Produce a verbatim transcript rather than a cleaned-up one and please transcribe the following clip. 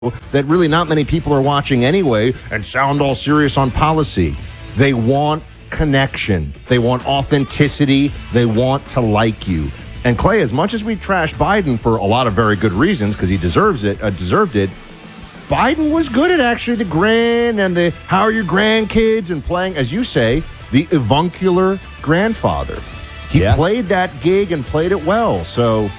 that really not many people are watching anyway and sound all serious on policy. They want connection. They want authenticity. They want to like you. And Clay, as much as we trash Biden for a lot of very good reasons, because he deserves it, uh, deserved it, Biden was good at actually the grin and the how are your grandkids and playing, as you say, the avuncular grandfather. He yes. played that gig and played it well. So